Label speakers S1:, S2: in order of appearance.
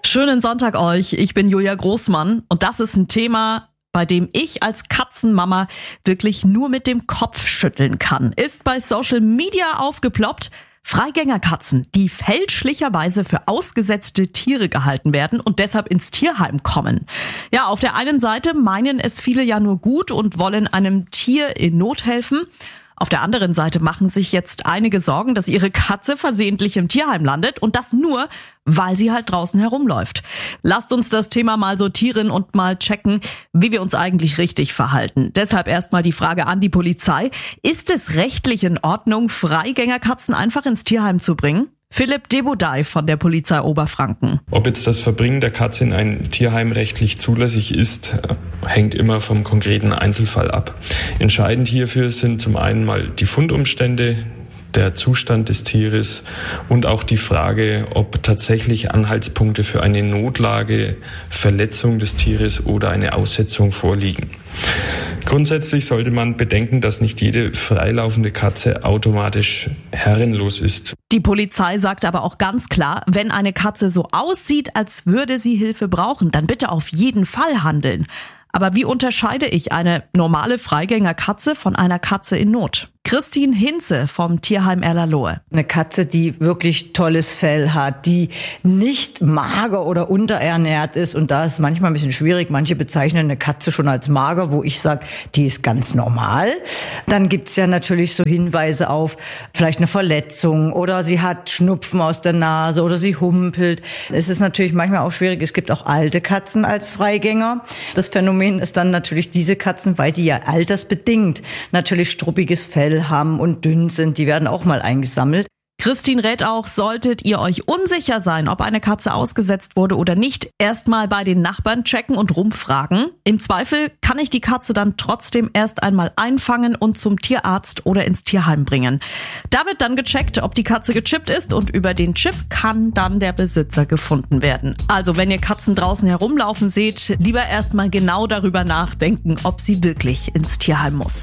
S1: Schönen Sonntag euch, ich bin Julia Großmann und das ist ein Thema, bei dem ich als Katzenmama wirklich nur mit dem Kopf schütteln kann. Ist bei Social Media aufgeploppt. Freigängerkatzen, die fälschlicherweise für ausgesetzte Tiere gehalten werden und deshalb ins Tierheim kommen. Ja, auf der einen Seite meinen es viele ja nur gut und wollen einem Tier in Not helfen. Auf der anderen Seite machen sich jetzt einige Sorgen, dass ihre Katze versehentlich im Tierheim landet und das nur, weil sie halt draußen herumläuft. Lasst uns das Thema mal sortieren und mal checken, wie wir uns eigentlich richtig verhalten. Deshalb erstmal die Frage an die Polizei. Ist es rechtlich in Ordnung, Freigängerkatzen einfach ins Tierheim zu bringen? Philipp Debodai von der Polizei Oberfranken.
S2: Ob jetzt das Verbringen der Katze in ein Tierheim rechtlich zulässig ist, hängt immer vom konkreten Einzelfall ab. Entscheidend hierfür sind zum einen mal die Fundumstände, der Zustand des Tieres und auch die Frage, ob tatsächlich Anhaltspunkte für eine Notlage, Verletzung des Tieres oder eine Aussetzung vorliegen. Grundsätzlich sollte man bedenken, dass nicht jede freilaufende Katze automatisch herrenlos ist.
S1: Die Polizei sagt aber auch ganz klar, wenn eine Katze so aussieht, als würde sie Hilfe brauchen, dann bitte auf jeden Fall handeln. Aber wie unterscheide ich eine normale Freigängerkatze von einer Katze in Not? Christine Hinze vom Tierheim Erlerlohe.
S3: Eine Katze, die wirklich tolles Fell hat, die nicht mager oder unterernährt ist. Und da ist es manchmal ein bisschen schwierig. Manche bezeichnen eine Katze schon als mager, wo ich sage, die ist ganz normal. Dann gibt's ja natürlich so Hinweise auf vielleicht eine Verletzung oder sie hat Schnupfen aus der Nase oder sie humpelt. Es ist natürlich manchmal auch schwierig. Es gibt auch alte Katzen als Freigänger. Das Phänomen ist dann natürlich diese Katzen, weil die ja altersbedingt natürlich struppiges Fell haben und dünn sind, die werden auch mal eingesammelt.
S1: Christine rät auch, solltet ihr euch unsicher sein, ob eine Katze ausgesetzt wurde oder nicht, erstmal bei den Nachbarn checken und rumfragen. Im Zweifel kann ich die Katze dann trotzdem erst einmal einfangen und zum Tierarzt oder ins Tierheim bringen. Da wird dann gecheckt, ob die Katze gechippt ist und über den Chip kann dann der Besitzer gefunden werden. Also wenn ihr Katzen draußen herumlaufen seht, lieber erstmal genau darüber nachdenken, ob sie wirklich ins Tierheim muss.